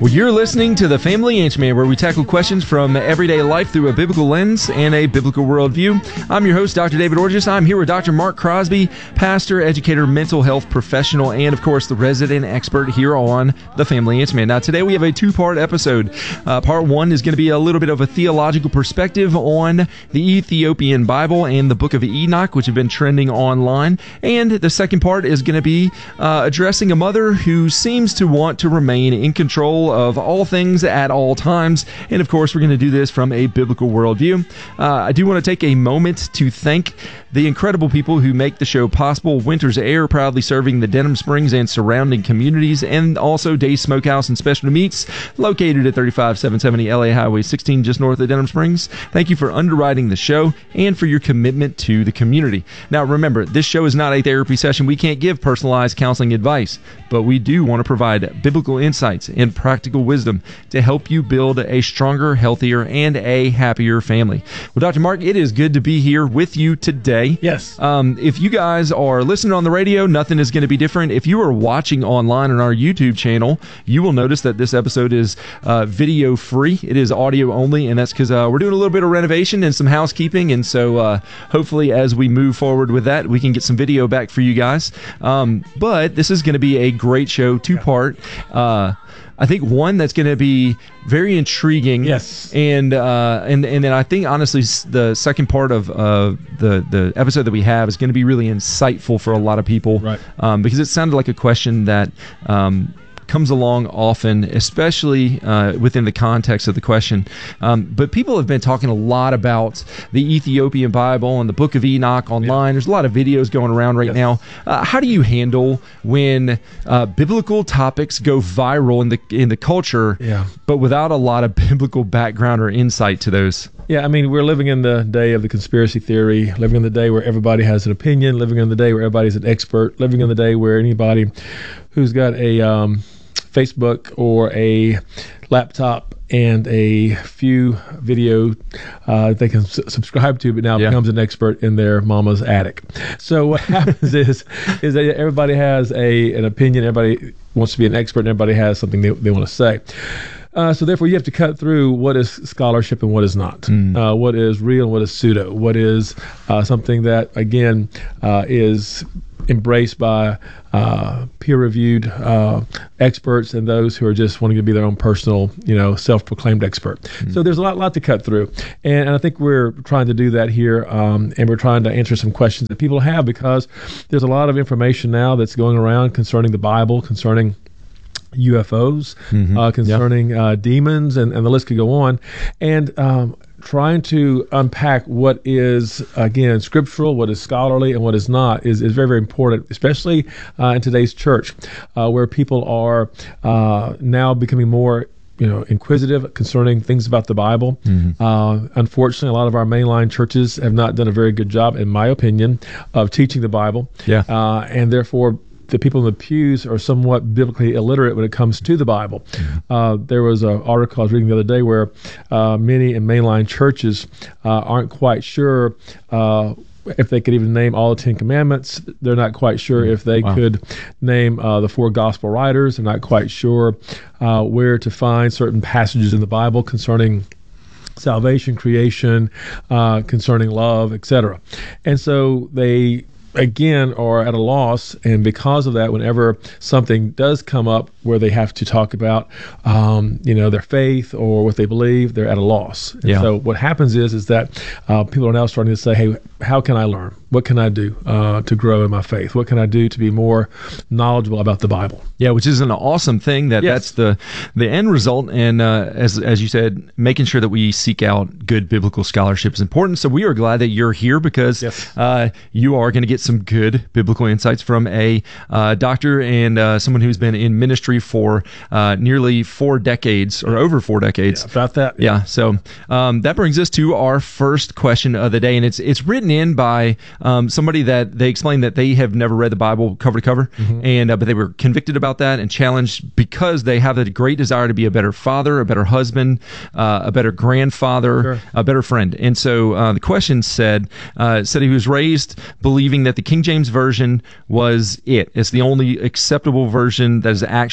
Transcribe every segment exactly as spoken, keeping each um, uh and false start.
Well, you're listening to The Family Inch Man, where we tackle questions from everyday life through a biblical lens and a biblical worldview. I'm your host, Doctor David Orgis. I'm here with Doctor Mark Crosby, pastor, educator, mental health professional, and, of course, the resident expert here on The Family Inch Man. Now, today we have a two-part episode. Uh, part one is going to be a little bit of a theological perspective on the Ethiopian Bible and the Book of Enoch, which have been trending online. And the second part is going to be uh, addressing a mother who seems to want to remain in control of all things at all times. And of course, we're going to do this from a biblical worldview. Uh, I do want to take a moment to thank the incredible people who make the show possible. Winter's Air, proudly serving the Denham Springs and surrounding communities, and also Dave's Smokehouse and Specialty Meats, located at thirty-five seven seventy L A Highway sixteen, just north of Denham Springs. Thank you for underwriting the show and for your commitment to the community. Now, remember, this show is not a therapy session. We can't give personalized counseling advice, but we do want to provide biblical insights and practical wisdom to help you build a stronger, healthier, and a happier family. Well, Doctor Mark, it is good to be here with you today. Yes. Um, if you guys are listening on the radio, nothing is going to be different. If you are watching online on our YouTube channel, you will notice that this episode is uh, video free. It is audio only, and that's because uh, we're doing a little bit of renovation and some housekeeping, and so uh, hopefully as we move forward with that, we can get some video back for you guys. Um, but this is going to be a great show, two-part. Uh, I think one that's going to be very intriguing. Yes. And uh, and and then I think honestly the second part of uh, the the episode that we have is going to be really insightful for a lot of people. Right. Um, because it sounded like a question that um, comes along often, especially uh, within the context of the question. Um, but people have been talking a lot about the Ethiopian Bible and the Book of Enoch online. Yeah. There's a lot of videos going around right yes. now. Uh, how do you handle when uh, biblical topics go viral in the in the culture, yeah. but without a lot of biblical background or insight to those? Yeah, I mean, we're living in the day of the conspiracy theory, living in the day where everybody has an opinion, living in the day where everybody's an expert, living in the day where anybody who's got a um, Facebook or a laptop and a few video uh, they can s- subscribe to, but now yeah. becomes an expert in their mama's attic. So what happens is is that everybody has a an opinion, everybody wants to be an expert, and everybody has something they, they want to say. Uh, so therefore, you have to cut through what is scholarship and what is not, mm. uh, what is real and what is pseudo, what is uh, something that, again, uh, is embraced by uh, peer-reviewed uh, experts and those who are just wanting to be their own personal, you know, self-proclaimed expert. Mm. So there's a lot, lot to cut through, and, and I think we're trying to do that here, um, and we're trying to answer some questions that people have, because there's a lot of information now that's going around concerning the Bible, concerning U F Os, mm-hmm. uh, concerning yep. uh, demons, and, and the list could go on. And um, trying to unpack what is, again, scriptural, what is scholarly, and what is not is, is very, very important, especially uh, in today's church, uh, where people are uh, now becoming more you know, inquisitive concerning things about the Bible. Mm-hmm. Uh, unfortunately, a lot of our mainline churches have not done a very good job, in my opinion, of teaching the Bible. Yeah. Uh, and therefore, the people in the pews are somewhat biblically illiterate when it comes to the Bible. Mm-hmm. Uh, there was an article I was reading the other day where uh, many in mainline churches uh, aren't quite sure uh, if they could even name all the Ten Commandments. They're not quite sure if they wow. could name uh, the four gospel writers. They're not quite sure uh, where to find certain passages in the Bible concerning salvation, creation, uh, concerning love, et cetera. And so they again are at a loss, and because of that, whenever something does come up where they have to talk about um, you know their faith or what they believe, they're at a loss. And yeah. so what happens is is that uh, people are now starting to say, hey, how can I learn? What can I do uh, to grow in my faith? What can I do to be more knowledgeable about the Bible? Yeah, which is an awesome thing. That yes. that's the the end result. And uh, as as you said, making sure that we seek out good biblical scholarship is important. So we are glad that you're here, because yes. uh, you are going to get some good biblical insights from a uh, doctor and uh, someone who's been in ministry for uh, nearly four decades or over four decades. Yeah, about that. Yeah. So um, that brings us to our first question of the day, and it's it's written in by um, somebody that they explained that they have never read the Bible cover to cover, mm-hmm. and uh, but they were convicted about that and challenged because they have a great desire to be a better father, a better husband, uh, a better grandfather, sure. a better friend. And so uh, the question said uh, said he was raised believing that the King James Version was it. It's the only acceptable version that is actually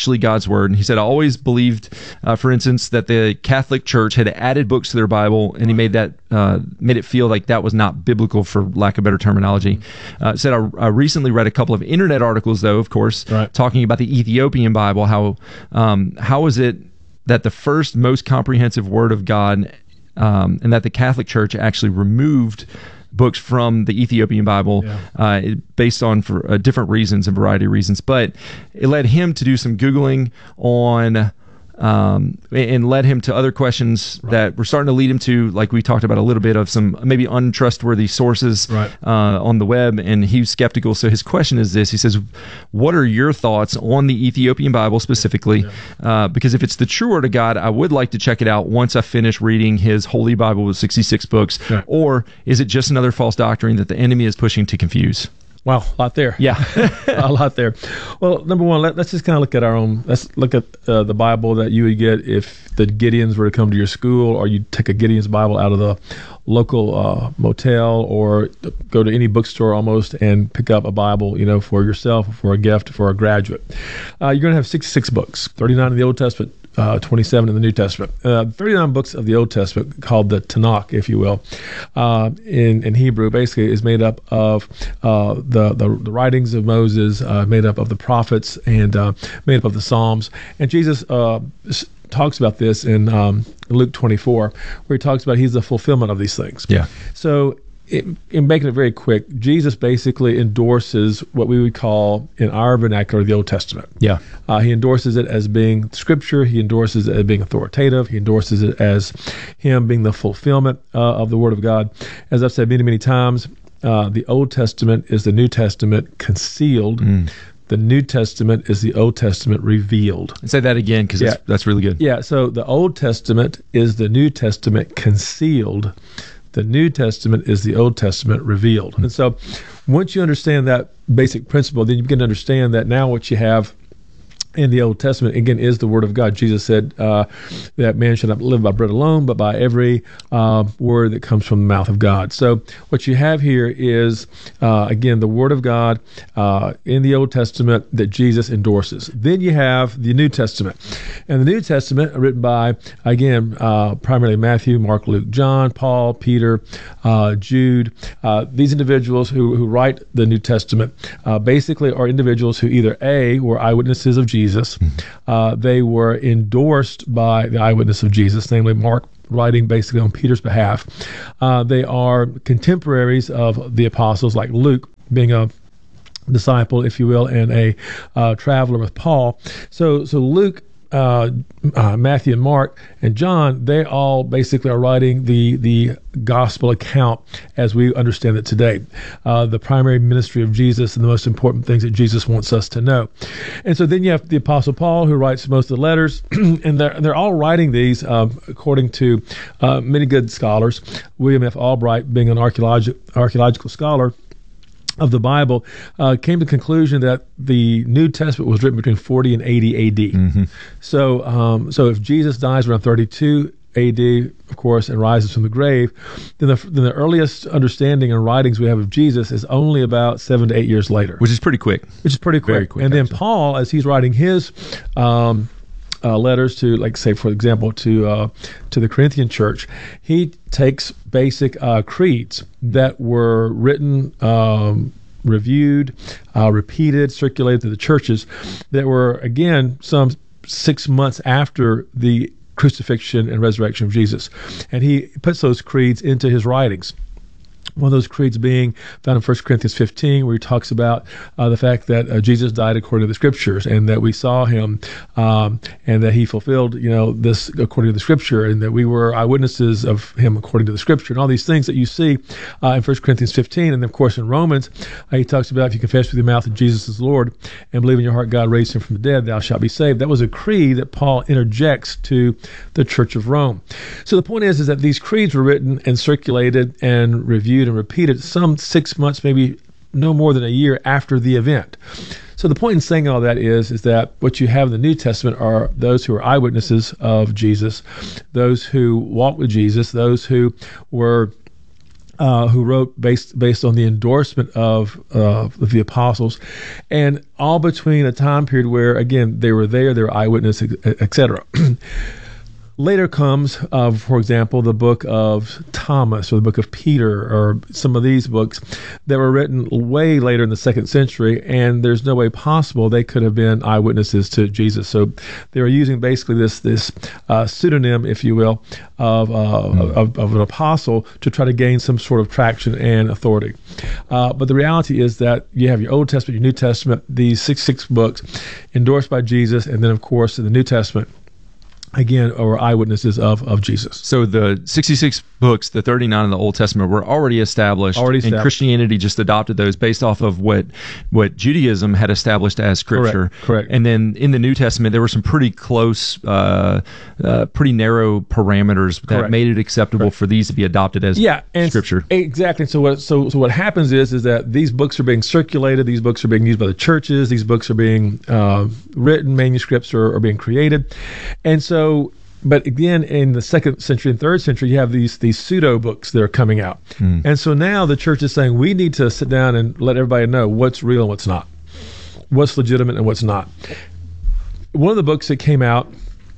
actually God's word. And he said, I always believed, uh, for instance, that the Catholic Church had added books to their Bible, and he made that uh, made it feel like that was not biblical, for lack of better terminology. Uh, said, I, I recently read a couple of internet articles, though, of course, right. talking about the Ethiopian Bible. How um, how is it that the first most comprehensive word of God, um, and that the Catholic Church actually removed books from the Ethiopian Bible, yeah. uh, based on for uh, different reasons, a variety of reasons. But it led him to do some Googling on, um, and led him to other questions right. that were starting to lead him to, like we talked about a little bit, of some maybe untrustworthy sources right. uh, on the web, and he was skeptical. So his question is this. He says, what are your thoughts on the Ethiopian Bible specifically? Yeah. Yeah. Uh, because if it's the true word of God, I would like to check it out once I finish reading his Holy Bible with sixty-six books. Yeah. Or is it just another false doctrine that the enemy is pushing to confuse? Wow, a lot there. Yeah. A lot there. Well, number one, let, let's just kind of look at our own, let's look at uh, the Bible that you would get if the Gideons were to come to your school, or you take a Gideon's Bible out of the local uh, motel, or go to any bookstore almost and pick up a Bible, you know, for yourself, for a gift, for a graduate. Uh, you're going to have sixty-six books, thirty-nine in the Old Testament, Uh, twenty-seven in the New Testament. Uh, thirty-nine books of the Old Testament, called the Tanakh, if you will, uh, in in Hebrew, basically is made up of uh, the, the the writings of Moses, uh, made up of the prophets, and uh, made up of the Psalms. And Jesus uh, talks about this in um, Luke twenty-four, where he talks about he's the fulfillment of these things. Yeah. So, It, in making it very quick, Jesus basically endorses what we would call, in our vernacular, the Old Testament. Yeah. Uh, he endorses it as being Scripture. He endorses it as being authoritative. He endorses it as him being the fulfillment uh, of the Word of God. As I've said many, many times, uh, the Old Testament is the New Testament concealed. Mm. The New Testament is the Old Testament revealed. Say that again, because yeah. that's, that's really good. Yeah, so the Old Testament is the New Testament concealed. The New Testament is the Old Testament revealed. And so once you understand that basic principle, then you begin to understand that now what you have in the Old Testament, again, is the Word of God. Jesus said uh, that man should not live by bread alone, but by every uh, word that comes from the mouth of God. So what you have here is, uh, again, the Word of God uh, in the Old Testament that Jesus endorses. Then you have the New Testament. And the New Testament, written by, again, uh, primarily Matthew, Mark, Luke, John, Paul, Peter, uh, Jude. Uh, these individuals who, who write the New Testament uh, basically are individuals who either, A, were eyewitnesses of Jesus, Jesus. Uh, they were endorsed by the eyewitness of Jesus, namely Mark, writing basically on Peter's behalf. Uh, they are contemporaries of the apostles, like Luke, being a disciple, if you will, and a uh, traveler with Paul. So, so Luke, uh, uh, Matthew, and Mark, and John, they all basically are writing the the gospel account as we understand it today, uh, the primary ministry of Jesus and the most important things that Jesus wants us to know. And so then you have the Apostle Paul, who writes most of the letters, and they're, they're all writing these um, according to uh, many good scholars. William F. Albright, being an archaeologi- archaeological scholar of the Bible, uh, came to the conclusion that the New Testament was written between forty and eighty A D. Mm-hmm. So, um, so if Jesus dies around thirty-two A D, of course, and rises from the grave, then the, then the earliest understanding and writings we have of Jesus is only about seven to eight years later. Which is pretty quick. Which is pretty quick. Very quick. And then actually. Paul, as he's writing his um, uh, letters to, like, say, for example, to uh, to the Corinthian church, he takes basic uh, creeds that were written, um, reviewed, uh, repeated, circulated to the churches that were, again, some six months after the crucifixion and resurrection of Jesus. And he puts those creeds into his writings. One of those creeds being found in First Corinthians fifteen, where he talks about uh, the fact that uh, Jesus died according to the Scriptures, and that we saw him, um, and that he fulfilled, you know, this according to the Scripture, and that we were eyewitnesses of him according to the Scripture, and all these things that you see uh, in First Corinthians fifteen. And then, of course, in Romans, uh, he talks about if you confess with your mouth that Jesus is Lord and believe in your heart God raised him from the dead, thou shalt be saved. That was a creed that Paul interjects to the Church of Rome. So the point is, is that these creeds were written and circulated and reviewed and repeated some six months, maybe no more than a year after the event. So the point in saying all that is, is that what you have in the New Testament are those who are eyewitnesses of Jesus, those who walked with Jesus, those who were uh, who wrote based based on the endorsement of, uh, of the apostles, and all between a time period where, again, they were there, they were eyewitness, et cetera. Later comes, uh, for example, the book of Thomas or the book of Peter or some of these books that were written way later in the second century, and there's no way possible they could have been eyewitnesses to Jesus. So they were using basically this this uh, pseudonym, if you will, of, uh, mm. of of an apostle to try to gain some sort of traction and authority. Uh, but the reality is that you have your Old Testament, your New Testament, these sixty-six books endorsed by Jesus, and then, of course, in the New Testament, again, are eyewitnesses of, of Jesus. So the sixty-six books, the thirty-nine in the Old Testament, were already established, already established. and Christianity just adopted those based off of what what Judaism had established as Scripture. Correct. Correct. And then in the New Testament, there were some pretty close, uh, uh, pretty narrow parameters that Correct. made it acceptable Correct. for these to be adopted as yeah, and Scripture. Exactly. So what so so what happens is is that these books are being circulated, these books are being used by the churches, these books are being uh, written, manuscripts are, are being created, and so. But again, in the second century and third century, you have these these pseudo books that are coming out. Mm. And so now the church is saying, we need to sit down and let everybody know what's real and what's not, what's legitimate and what's not. One of the books that came out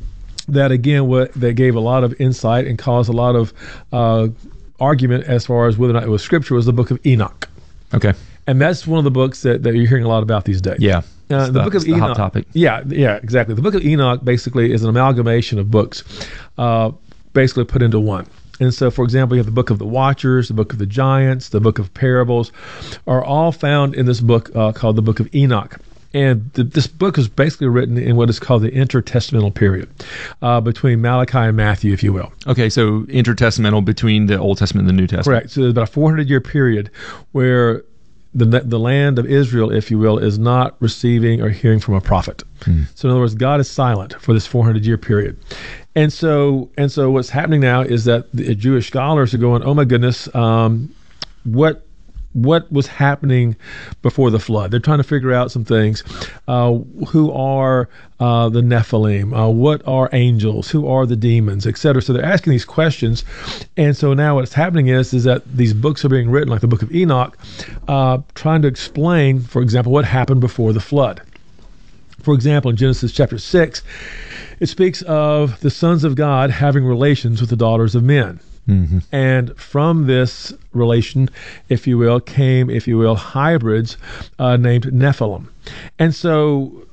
that, again, what that gave a lot of insight and caused a lot of uh, argument as far as whether or not it was Scripture was the book of Enoch. Okay. And that's one of the books that, that you're hearing a lot about these days. Yeah. Uh, the, the book of the Enoch, hot topic. Yeah, yeah, exactly. The book of Enoch basically is an amalgamation of books, uh, basically put into one. And so, for example, you have the book of the Watchers, the book of the Giants, the book of Parables, are all found in this book uh, called the book of Enoch. And the, this book is basically written in what is called the intertestamental period, uh, between Malachi and Matthew, if you will. Okay, so intertestamental between the Old Testament and the New Testament. Correct. So there's about a four hundred year period where the the land of Israel, if you will, is not receiving or hearing from a prophet. Hmm. So in other words, God is silent for this four hundred year period. And so and so what's happening now is that the Jewish scholars are going, oh my goodness, um, what what was happening before the flood? They're trying to figure out some things. Uh, who are uh, the Nephilim? Uh, what are angels? Who are the demons, et cetera? So they're asking these questions. And so now what's happening is, is that these books are being written, like the book of Enoch, uh, trying to explain, for example, what happened before the flood. For example, in Genesis chapter six, it speaks of the sons of God having relations with the daughters of men. Mm-hmm. And from this relation, if you will, came, if you will, hybrids uh, named Nephilim. And so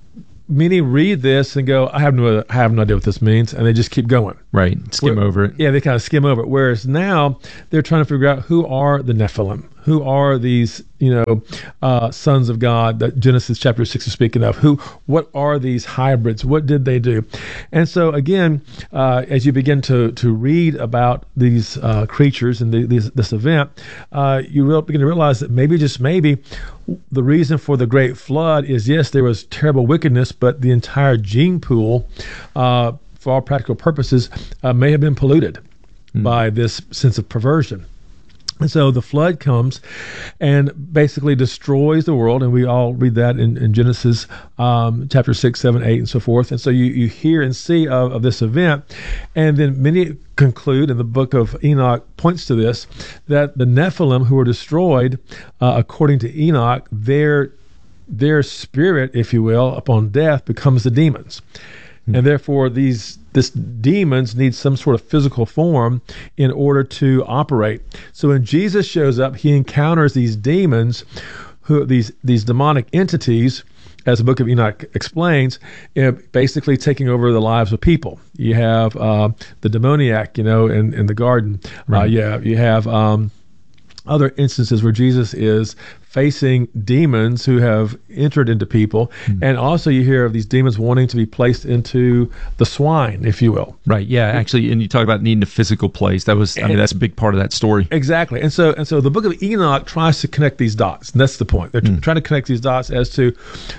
many read this and go, I have no, I have no idea what this means, and they just keep going. Right, skim Where, over it. Yeah, they kind of skim over it. Whereas now they're trying to figure out who are the Nephilim, who are these, you know, uh, sons of God that Genesis chapter six is speaking of. Who, what are these hybrids? What did they do? And so again, uh, as you begin to to read about these uh, creatures and the, these, this event, uh, you will begin to realize that maybe, just maybe, the reason for the great flood is, yes, there was terrible wickedness, but the entire gene pool, uh, for all practical purposes, uh, may have been polluted mm. by this sense of perversion. And so the flood comes and basically destroys the world, and we all read that in, in Genesis um, chapter six, seven, eight, and so forth. And so you, you hear and see of, of this event, and then many conclude, and the book of Enoch points to this, that the Nephilim who were destroyed, uh, according to Enoch, their their spirit, if you will, upon death becomes the demons. Mm-hmm. And therefore these this demons need some sort of physical form in order to operate. So when Jesus shows up, he encounters these demons, who these these demonic entities, as the book of Enoch explains, you know, basically taking over the lives of people. You have uh, the demoniac, you know, in, in the garden. Right. Uh, yeah, you have um, other instances where Jesus is facing demons who have entered into people. Mm-hmm. And also you hear of these demons wanting to be placed into the swine, if you will. Right, yeah, actually, and you talk about needing a physical place. That was, I mean, that's a big part of that story. Exactly. And so and so the book of Enoch tries to connect these dots. And that's the point. They're mm. trying to connect these dots as to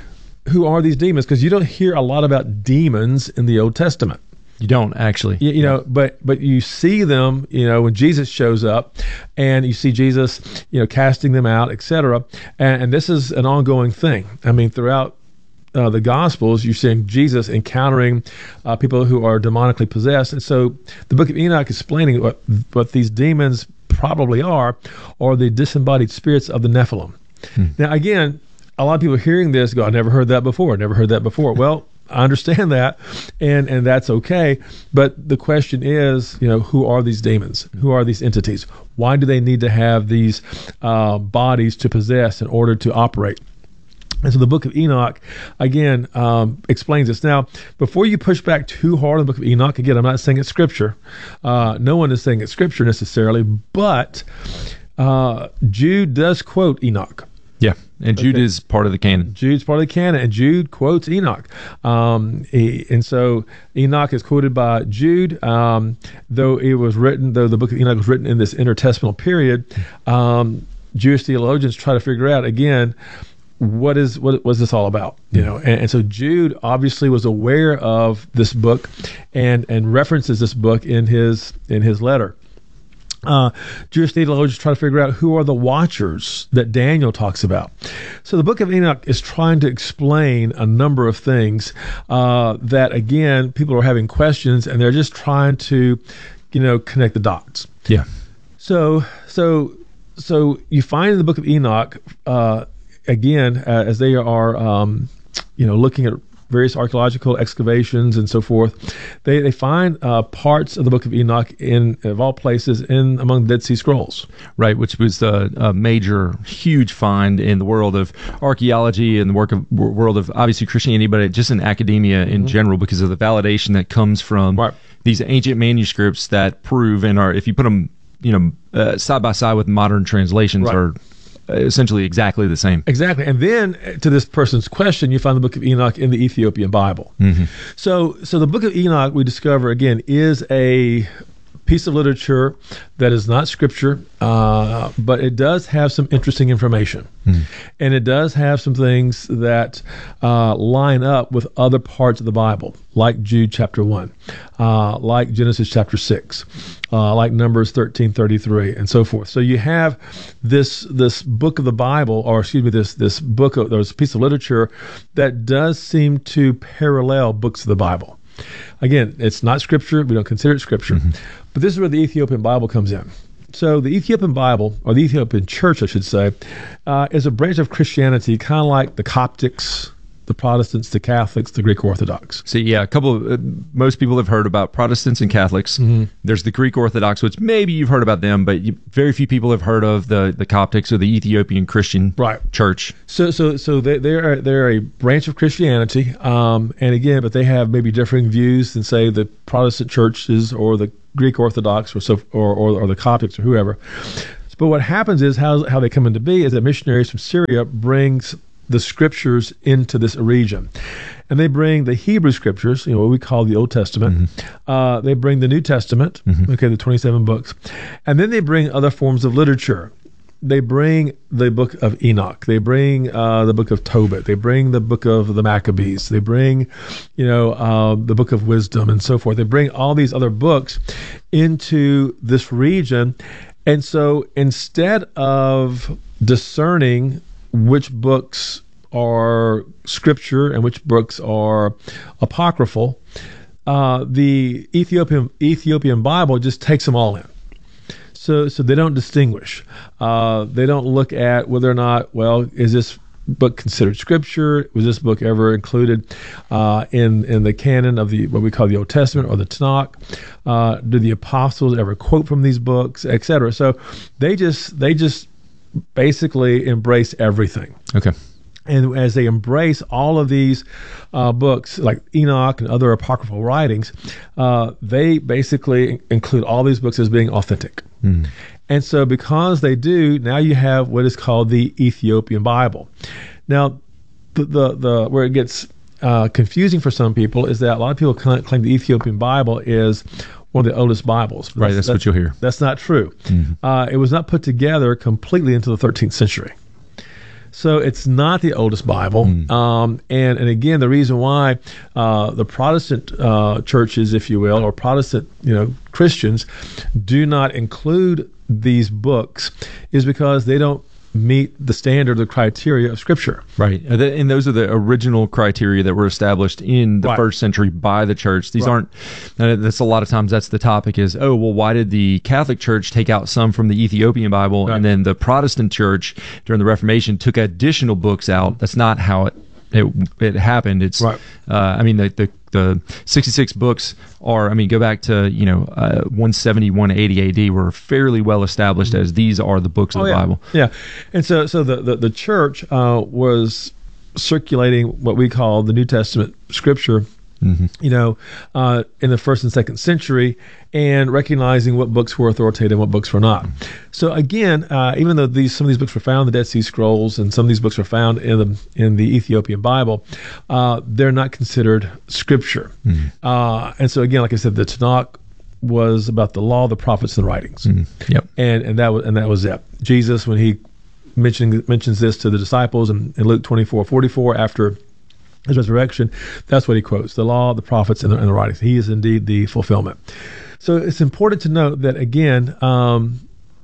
who are these demons, because you don't hear a lot about demons in the Old Testament. You don't, actually. You, you know, but but you see them, you know, when Jesus shows up, and you see Jesus, you know, casting them out, et cetera. And, and this is an ongoing thing. I mean, throughout uh, the Gospels, you're seeing Jesus encountering uh, people who are demonically possessed. And so the book of Enoch is explaining what, what these demons probably are, are the disembodied spirits of the Nephilim. Hmm. Now, again, a lot of people hearing this go, I never heard that before. Never heard that before. Well, I understand that, and, and that's okay. But the question is, you know, who are these demons? Who are these entities? Why do they need to have these uh, bodies to possess in order to operate? And so the book of Enoch, again, um, explains this. Now, before you push back too hard on the book of Enoch, again, I'm not saying it's scripture. Uh, no one is saying it's scripture necessarily, but uh, Jude does quote Enoch. Yeah, and Jude okay. is part of the canon. Jude's part of the canon, and Jude quotes Enoch. Um, he, and so Enoch is quoted by Jude, um, though it was written, though the book of Enoch was written in this intertestamental period. Um, Jewish theologians try to figure out, again, what is what was this all about? You know, and, and so Jude obviously was aware of this book, and and references this book in his in his letter. Uh, Jewish theologians try to figure out who are the watchers that Daniel talks about. So the book of Enoch is trying to explain a number of things uh, that, again, people are having questions, and they're just trying to, you know, connect the dots. Yeah. So so so you find in the book of Enoch. Uh, Again, uh, as they are, um, you know, looking at various archaeological excavations and so forth, they they find uh, parts of the book of Enoch in, of all places, in among the Dead Sea Scrolls. Right, which was a, a major, huge find in the world of archaeology and the work of world of obviously Christianity, but just in academia in mm-hmm. general, because of the validation that comes from right. these ancient manuscripts that prove and are, if you put them, you know, uh, side by side with modern translations, right. are essentially exactly the same. Exactly. And then to this person's question, you find the book of Enoch in the Ethiopian Bible. Mm-hmm. So so the book of Enoch, we discover, again, is a piece of literature that is not scripture, uh, but it does have some interesting information. Mm-hmm. And it does have some things that uh, line up with other parts of the Bible, like Jude chapter one, uh, like Genesis chapter six, uh, like Numbers thirteen thirty-three, and so forth. So you have this this book of the Bible, or excuse me, this this book of this piece of literature that does seem to parallel books of the Bible. Again, it's not scripture. We don't consider it scripture. Mm-hmm. But this is where the Ethiopian Bible comes in. So the Ethiopian Bible, or the Ethiopian Church, I should say, uh, is a branch of Christianity, kind of like the Coptics, the Protestants, the Catholics, the Greek Orthodox. So yeah, a couple of, uh, most people have heard about Protestants and Catholics. Mm-hmm. There's the Greek Orthodox, which maybe you've heard about them, but you, very few people have heard of the, the Coptics or the Ethiopian Christian right. Church. So so so they they're they're a branch of Christianity, um, and again, but they have maybe differing views than, say, the Protestant churches or the Greek Orthodox or so or, or or the Coptics or whoever. But what happens is how how they come into be is that missionaries from Syria brings the scriptures into this region. And they bring the Hebrew scriptures, you know, what we call the Old Testament. Mm-hmm. Uh, they bring the New Testament, mm-hmm. okay, the twenty-seven books. And then they bring other forms of literature. They bring the book of Enoch. They bring uh, the book of Tobit. They bring the book of the Maccabees. They bring, you know, uh, the book of wisdom and so forth. They bring all these other books into this region. And so instead of discerning which books are scripture and which books are apocryphal, uh, the Ethiopian Ethiopian Bible just takes them all in. So, so they don't distinguish. Uh, they don't look at whether or not, well, is this book considered scripture? Was this book ever included uh, in in the canon of the what we call the Old Testament or the Tanakh? Uh, do the apostles ever quote from these books, et cetera? So they just they just basically embrace everything. Okay. And as they embrace all of these uh, books, like Enoch and other apocryphal writings, uh, they basically include all these books as being authentic. Mm. And so because they do, now you have what is called the Ethiopian Bible. Now, the the, the where it gets uh, confusing for some people is that a lot of people claim the Ethiopian Bible is one of the oldest Bibles. Right, that's, that's what you'll hear. That's not true. Mm-hmm. Uh, it was not put together completely until the thirteenth century. So it's not the oldest Bible. Mm. Um, and, and again, the reason why uh, the Protestant uh, churches, if you will, or Protestant, you know, Christians do not include these books is because they don't meet the standard, the criteria of Scripture. Right. And those are the original criteria that were established in the Right. first century by the church. These Right. aren't, uh, that's a lot of times that's the topic is, oh, well, why did the Catholic Church take out some from the Ethiopian Bible Right. and then the Protestant Church during the Reformation took additional books out? That's not how it it, it happened. It's, Right. uh, I mean, the, the the sixty-six books are, I mean, go back to, you know, uh, one seventy, one eighty A D were fairly well established as these are the books of Oh, the yeah. Bible. Yeah. And so so the, the, the church uh, was circulating what we call the New Testament Scripture, Mm-hmm. you know, uh, in the first and second century, and recognizing what books were authoritative and what books were not. So again, uh, even though these some of these books were found in the Dead Sea Scrolls and some of these books were found in the in the Ethiopian Bible, uh, they're not considered Scripture. Mm-hmm. Uh, and so again, like I said, the Tanakh was about the law, the prophets, and the writings, Mm-hmm. Yep. and and that was and that was it. Jesus, when he mentioning mentions this to the disciples in, in Luke twenty-four forty-four after his resurrection, that's what he quotes: the law, the prophets, and the, and the writings. He is indeed the fulfillment. So it's important to note that again, um,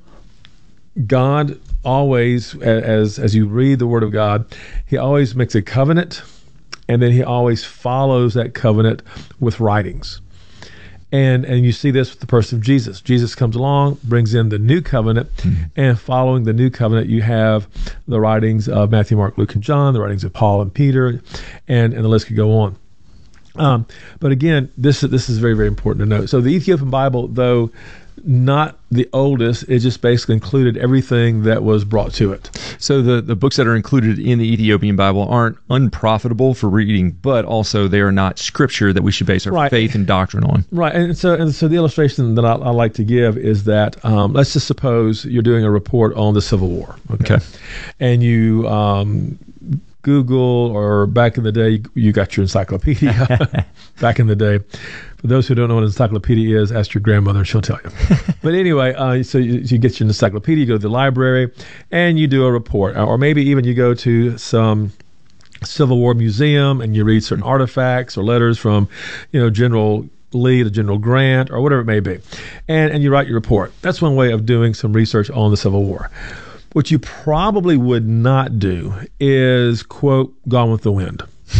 God always, as as you read the Word of God, He always makes a covenant, and then He always follows that covenant with writings. And and you see this with the person of Jesus. Jesus comes along, brings in the new covenant, mm-hmm. and following the new covenant, you have the writings of Matthew, Mark, Luke, and John, the writings of Paul and Peter, and, and the list could go on. Um, but again, this this is very, very important to note. So the Ethiopian Bible, though not the oldest, it just basically included everything that was brought to it. So the, the books that are included in the Ethiopian Bible aren't unprofitable for reading, but also they are not scripture that we should base our Right. faith and doctrine on. Right, and so and so the illustration that I, I like to give is that um, let's just suppose you're doing a report on the Civil War, okay, Okay. and you um, Google, or back in the day, you got your encyclopedia. Back in the day, for those who don't know what an encyclopedia is, ask your grandmother; she'll tell you. But anyway, uh, so you, you get your encyclopedia, you go to the library, and you do a report, or maybe even you go to some Civil War museum and you read certain artifacts or letters from, you know, General Lee to General Grant or whatever it may be, and and you write your report. That's one way of doing some research on the Civil War. What you probably would not do is quote Gone with the Wind.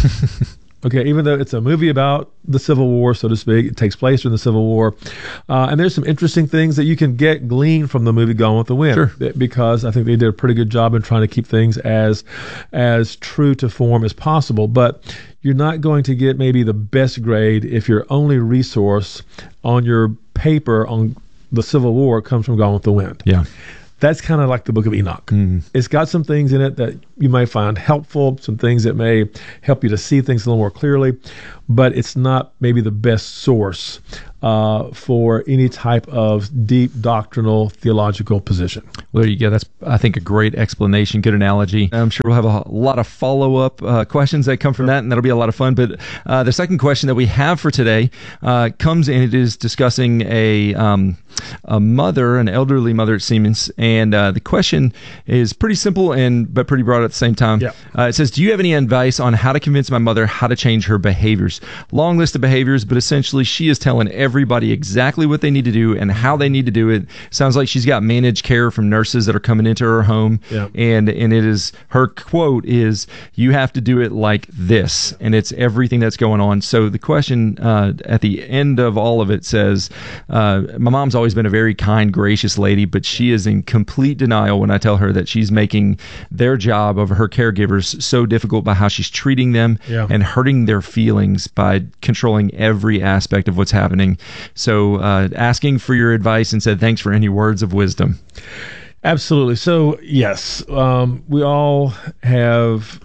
Okay, even though it's a movie about the Civil War, so to speak, it takes place during the Civil War, uh, and there's some interesting things that you can get gleaned from the movie Gone with the Wind, Sure. because I think they did a pretty good job in trying to keep things as as true to form as possible. But you're not going to get maybe the best grade if your only resource on your paper on the Civil War comes from Gone with the Wind. Yeah. That's kind of like the Book of Enoch. Mm. It's got some things in it that you might find helpful, some things that may help you to see things a little more clearly, but it's not maybe the best source uh, for any type of deep doctrinal theological position. Well, there you go. That's, I think, a great explanation, good analogy. I'm sure we'll have a lot of follow-up uh, questions that come from that, and that'll be a lot of fun. But uh, the second question that we have for today uh, comes, and it is discussing a um, a mother, an elderly mother, it seems, and uh, the question is pretty simple and but pretty broad at the same time. Yeah. Uh, it says, do you have any advice on how to convince my mother how to change her behaviors? Long list of behaviors, but essentially she is telling everybody exactly what they need to do and how they need to do it. Sounds like she's got managed care from nurses that are coming into her home. Yeah. And and it is, her quote is, you have to do it like this. And it's everything that's going on. So the question uh, at the end of all of it says, uh, my mom's always been a very kind, gracious lady, but she is in complete denial when I tell her that she's making their job of her caregivers so difficult by how she's treating them Yeah. and hurting their feelings by controlling every aspect of what's happening. So uh, asking for your advice and said, thanks for any words of wisdom. Absolutely. So, yes, um, we all have,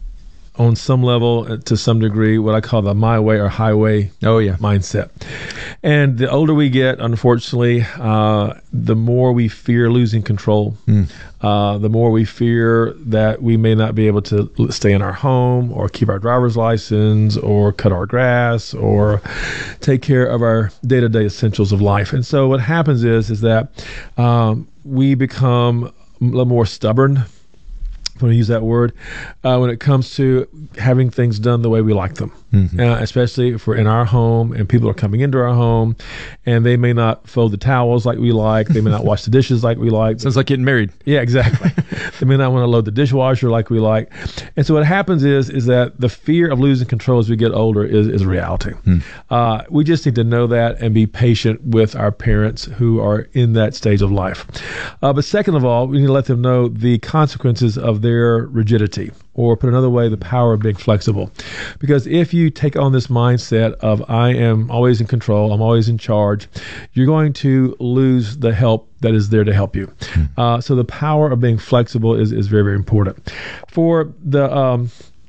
on some level, uh, to some degree, what I call the my way or highway Oh, yeah. mindset. And the older we get, unfortunately, uh, the more we fear losing control, Mm. uh, the more we fear that we may not be able to l- stay in our home or keep our driver's license or cut our grass or take care of our day-to-day essentials of life. And so what happens is, is that um, we become a little more stubborn, if I want to use that word, uh, when it comes to having things done the way we like them. Mm-hmm. Uh, especially if we're in our home and people are coming into our home and they may not fold the towels like we like. They may not wash the dishes like we like. Sounds like getting married. Yeah, exactly. They may not want to load the dishwasher like we like. And so what happens is is that the fear of losing control as we get older is, is a reality. Hmm. Uh, we just need to know that and be patient with our parents who are in that stage of life. Uh, but second of all, we need to let them know the consequences of their rigidity. Or put another way, the power of being flexible. Because if you take on this mindset of I am always in control, I'm always in charge, you're going to lose the help that is there to help you. Hmm. Uh, so the power of being flexible is, is very, very important. For the um,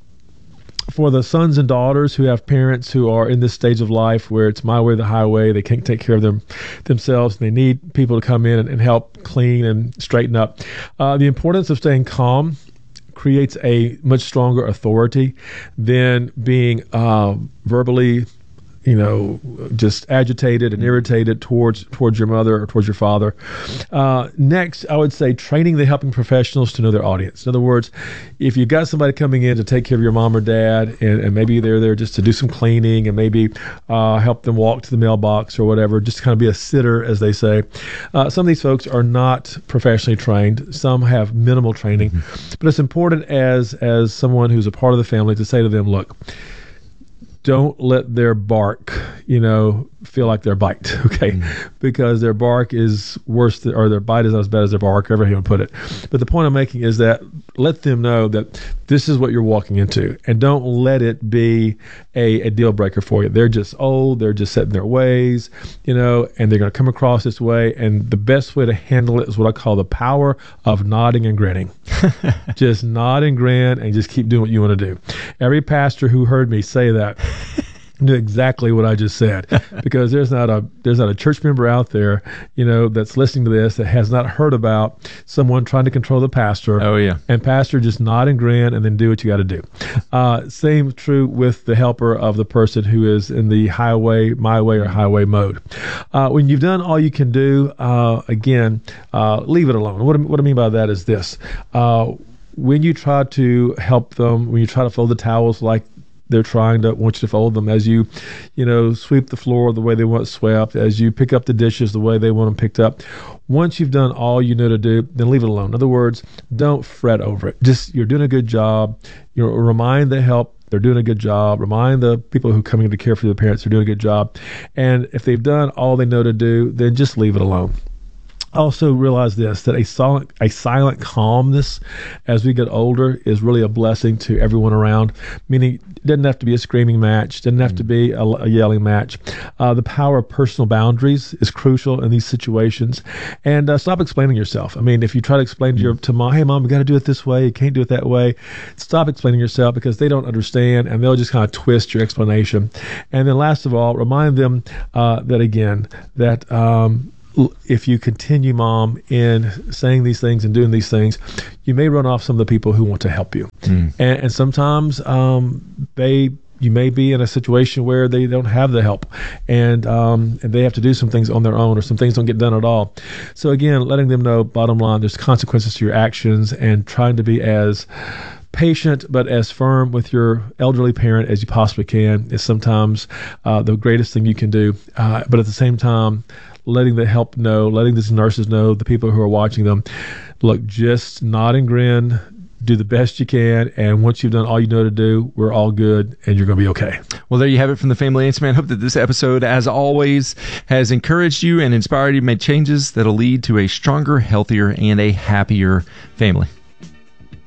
for the sons and daughters who have parents who are in this stage of life where it's my way or the highway, they can't take care of them themselves, and they need people to come in and, and help clean and straighten up. Uh, the importance of staying calm creates a much stronger authority than being uh, verbally, you know, just agitated and irritated towards towards your mother or towards your father. Uh, next, I would say training the helping professionals to know their audience. In other words, if you've got somebody coming in to take care of your mom or dad, and, and maybe they're there just to do some cleaning and maybe uh, help them walk to the mailbox or whatever, just to kind of be a sitter, as they say. Uh, some of these folks are not professionally trained. Some have minimal training. Mm-hmm. But it's important as as someone who's a part of the family to say to them, look, don't let their bark, you know, feel like their bite, okay? Mm. Because their bark is worse, th- or their bite is not as bad as their bark, however you want to put it. But the point I'm making is that let them know that this is what you're walking into, and don't let it be a, a deal breaker for you. They're just old, they're just set in their ways, you know, and they're going to come across this way, and the best way to handle it is what I call the power of nodding and grinning. Just nod and grin and just keep doing what you want to do. Every pastor who heard me say that knew exactly what I just said, because there's not a there's not a church member out there, you know, that's listening to this that has not heard about someone trying to control the pastor. Oh yeah, and pastor just nod and grin and then do what you got to do. Uh, same true with the helper of the person who is in the highway, my way, or highway mode. Uh, when you've done all you can do, uh, again, uh, leave it alone. What I, what I mean by that is this: uh, when you try to help them, when you try to fold the towels like they're trying to want you to fold them, as you, you know, sweep the floor the way they want it swept, as you pick up the dishes the way they want them picked up. Once you've done all you know to do, then leave it alone. In other words, don't fret over it. Just, you're doing a good job. You know, remind the help they're doing a good job. Remind the people who are coming to care for the parents they're doing a good job. And if they've done all they know to do, then just leave it alone. Also realize this, that a silent, a silent calmness as we get older is really a blessing to everyone around, meaning it doesn't have to be a screaming match, doesn't have mm. to be a, a yelling match. Uh, the power of personal boundaries is crucial in these situations. And uh, stop explaining yourself. I mean, if you try to explain to your to mom, hey, mom, we got to do it this way, you can't do it that way, stop explaining yourself, because they don't understand and they'll just kind of twist your explanation. And then last of all, remind them uh, that, again, that um, if you continue, mom, in saying these things and doing these things, you may run off some of the people who want to help you. Mm. And, and sometimes um, they, you may be in a situation where they don't have the help, and um, and they have to do some things on their own, or some things don't get done at all. So again, letting them know, bottom line, there's consequences to your actions, and trying to be as patient but as firm with your elderly parent as you possibly can is sometimes uh, the greatest thing you can do. Uh, but at the same time, letting the help know, letting these nurses know, the people who are watching them, look, just nod and grin, do the best you can, and once you've done all you know to do, we're all good, and you're going to be okay. Well, there you have it from the Family Answer Man. Hope that this episode, as always, has encouraged you and inspired you to make changes that'll lead to a stronger, healthier, and a happier family.